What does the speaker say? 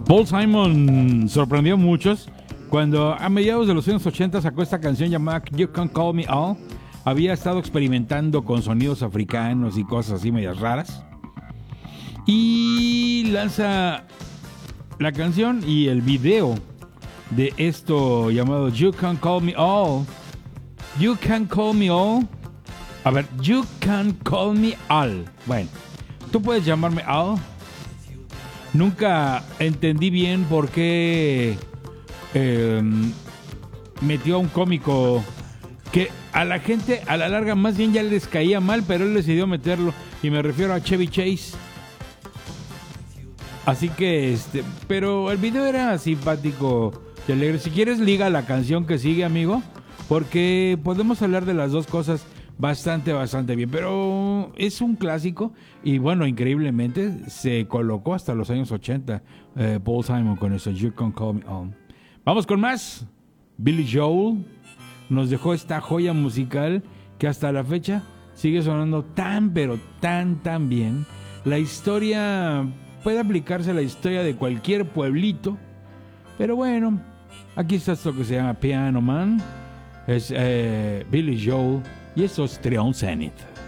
Paul Simon sorprendió a muchos cuando a mediados de los años 80 sacó esta canción llamada You Can Call Me All. Había estado experimentando con sonidos africanos y cosas así medias raras. Y lanza la canción y el video de esto llamado You Can Call Me All. You Can Call Me All. A ver, You Can Call Me All. Bueno, tú puedes llamarme All. Nunca entendí bien por qué metió a un cómico que a la gente a la larga más bien ya les caía mal, pero él decidió meterlo. Y me refiero a Chevy Chase. Así que, pero el video era simpático y alegre. Si quieres, liga la canción que sigue, amigo, porque podemos hablar de las dos cosas bastante bien. Pero es un clásico y, bueno, increíblemente se colocó hasta los años 80 Paul Simon con eso, You Can Call Me On. Vamos con más. Billy Joel nos dejó esta joya musical que hasta la fecha sigue sonando pero tan bien. La historia puede aplicarse a la historia de cualquier pueblito, pero bueno, aquí está esto que se llama Piano Man. Es Billy Joel y eso es Triumph Zenith.